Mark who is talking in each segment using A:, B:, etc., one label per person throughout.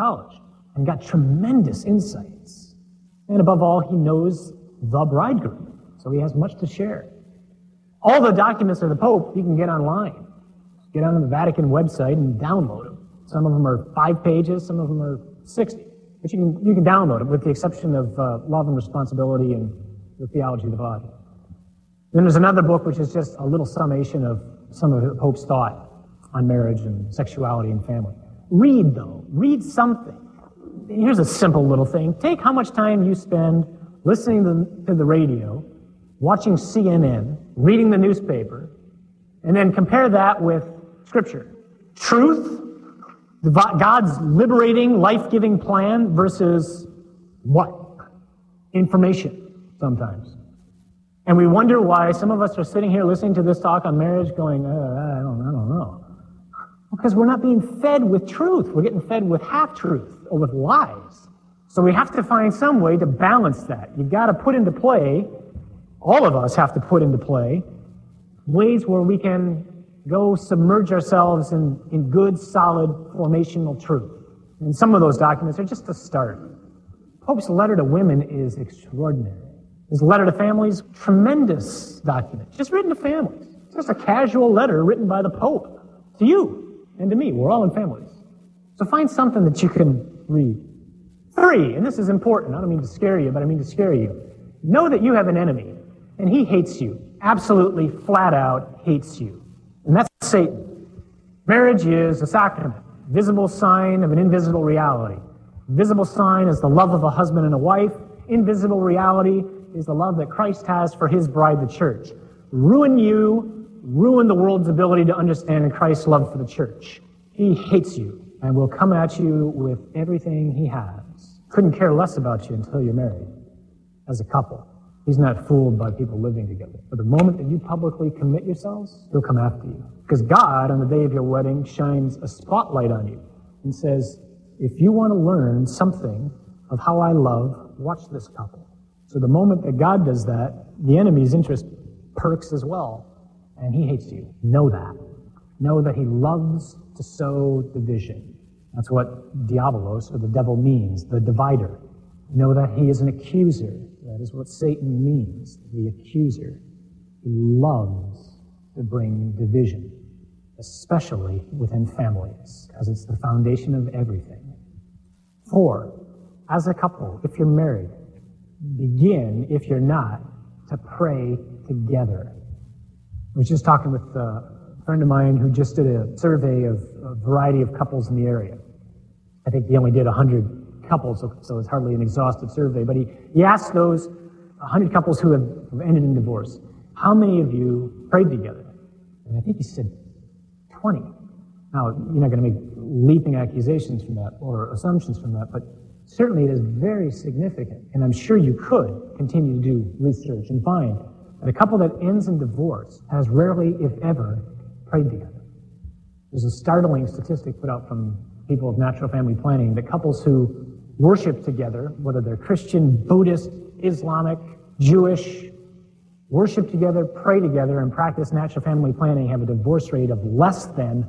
A: college and got tremendous insights. And above all, he knows the bridegroom, so he has much to share. All the documents of the Pope you can get online. Get on the Vatican website and download them. Some of them are 5 pages, some of them are 60. But you can download them, with the exception of Love and Responsibility and the Theology of the Body. Then there's another book which is just a little summation of some of the Pope's thought on marriage and sexuality and family. Read, though. Read something. Here's a simple little thing. Take how much time you spend listening to the radio, watching CNN, reading the newspaper, and then compare that with Scripture. Truth, God's liberating, life-giving plan versus what? Information, sometimes. And we wonder why some of us are sitting here listening to this talk on marriage going, I don't know. Because we're not being fed with truth. We're getting fed with half-truth or with lies. So we have to find some way to balance that. You've got to put into play, all of us have to put into play, ways where we can go submerge ourselves in good, solid, formational truth. And some of those documents are just a start. Pope's letter to women is extraordinary. His letter to families, tremendous document, just written to families. It's just a casual letter written by the Pope to you and to me. We're all in families. So find something that you can read. 3, and this is important. I don't mean to scare you, but I mean to scare you. Know that you have an enemy, and he hates you. Absolutely, flat out hates you. And that's Satan. Marriage is a sacrament, visible sign of an invisible reality. Visible sign is the love of a husband and a wife. Invisible reality is the love that Christ has for his bride, the church. Ruin you, ruin the world's ability to understand Christ's love for the church. He hates you and will come at you with everything he has. Couldn't care less about you until you're married as a couple. He's not fooled by people living together. But the moment that you publicly commit yourselves, he'll come after you. Because God, on the day of your wedding, shines a spotlight on you and says, if you want to learn something of how I love, watch this couple. So the moment that God does that, the enemy's interest perks as well, and he hates you. Know that. Know that he loves to sow division. That's what diabolos, or the devil, means, the divider. Know that he is an accuser. That is what Satan means, the accuser. He loves to bring division, especially within families, because it's the foundation of everything. 4, as a couple, if you're married, begin, if you're not, to pray together. I was just talking with a friend of mine who just did a survey of a variety of couples in the area. I think he only did 100 couples, so it's hardly an exhaustive survey, but he asked those 100 couples who have ended in divorce, how many of you prayed together? And I think he said 20. Now, you're not going to make leaping accusations from that or assumptions from that, but certainly it is very significant. And I'm sure you could continue to do research and find that a couple that ends in divorce has rarely, if ever, prayed together. There's a startling statistic put out from people of natural family planning that couples who worship together, whether they're Christian, Buddhist, Islamic, Jewish, worship together, pray together, and practice natural family planning have a divorce rate of less than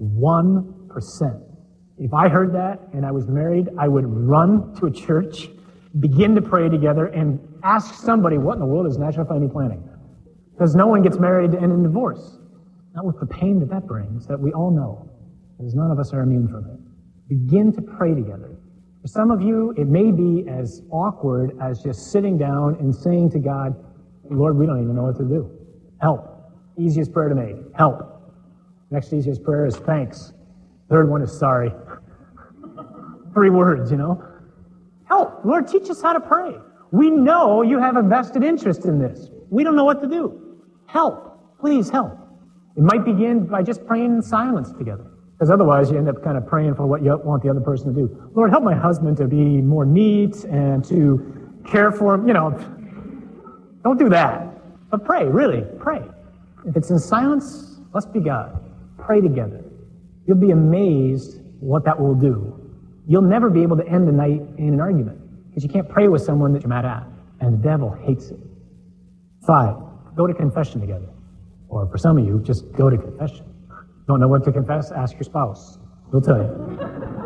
A: 1%. If I heard that and I was married, I would run to a church, begin to pray together, and ask somebody, what in the world is natural family planning? Because no one gets married and in divorce. Not with the pain that brings, that we all know, because none of us are immune from it. Begin to pray together. For some of you, it may be as awkward as just sitting down and saying to God, Lord, we don't even know what to do. Help. Easiest prayer to make. Help. Next easiest prayer is thanks. Third one is sorry. 3 words, Help. Lord, teach us how to pray. We know you have a vested interest in this. We don't know what to do. Help. Please help. It might begin by just praying in silence together. Because otherwise you end up kind of praying for what you want the other person to do. Lord, help my husband to be more neat and to care for him. Don't do that. But pray, really, pray. If it's in silence, let's be God. Pray together. You'll be amazed what that will do. You'll never be able to end the night in an argument because you can't pray with someone that you're mad at. And the devil hates it. 5, go to confession together. Or for some of you, just go to confession. Don't know what to confess? Ask your spouse. He'll tell you.